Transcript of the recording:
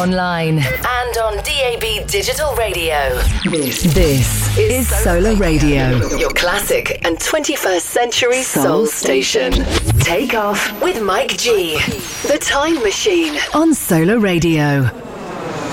online and on DAB Digital Radio. This is Solar Radio, your classic and 21st century soul station. Take off with Mike G. The Time Machine on Solar Radio.